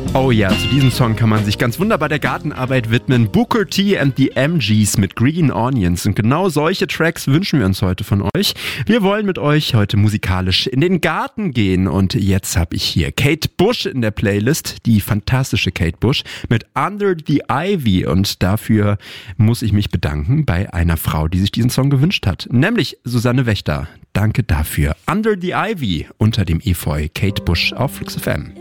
Oh ja, zu diesem Song kann man sich ganz wunderbar der Gartenarbeit widmen. Booker T and the MGs mit Green Onions. Und genau solche Tracks wünschen wir uns heute von euch. Wir wollen mit euch heute musikalisch in den Garten gehen. Und jetzt habe ich hier Kate Bush in der Playlist. Die fantastische Kate Bush mit Under the Ivy. Und dafür muss ich mich bedanken bei einer Frau, die sich diesen Song gewünscht hat. Nämlich Susanne Wächter. Danke dafür. Under the Ivy unter dem Efeu. Kate Bush auf Flux FM.